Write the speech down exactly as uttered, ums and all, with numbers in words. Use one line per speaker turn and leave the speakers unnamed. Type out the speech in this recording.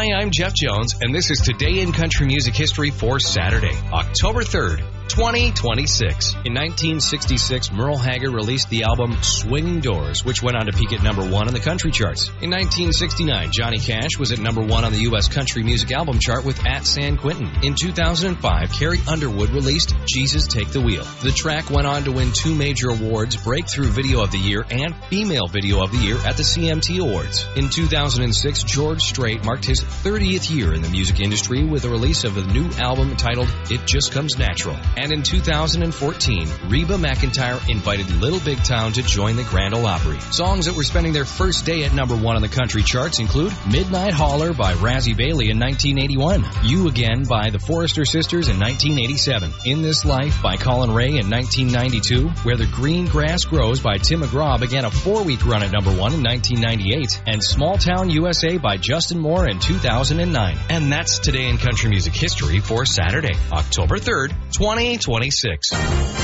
Hi, I'm Jeff Jones, and this is Today in Country Music History for Saturday, October third, twenty twenty-six. In nineteen sixty-six, Merle Haggard released the album Swinging Doors, which went on to peak at number one on the country charts. In nineteen sixty-nine, Johnny Cash was at number one on the U S Country Music Album Chart with At San Quentin. In two thousand five, Carrie Underwood released Jesus Take the Wheel. The track went on to win two major awards, Breakthrough Video of the Year and Female Video of the Year at the C M T Awards. In two thousand six, George Strait marked his thirtieth year in the music industry with the release of a new album titled It Just Comes Natural. And in two thousand fourteen, Reba McEntire invited Little Big Town to join the Grand Ole Opry. Songs that were spending their first day at number one on the country charts include Midnight Hauler by Razzie Bailey in nineteen eighty-one, You Again by the Forrester Sisters in nineteen eighty-seven, In This Life by Colin Ray in nineteen ninety-two, Where the Green Grass Grows by Tim McGraw began a four-week run at number one in nineteen ninety-eight, and Small Town U S A by Justin Moore in two thousand nine. And that's Today in Country Music History for Saturday, October third, twenty twenty-six.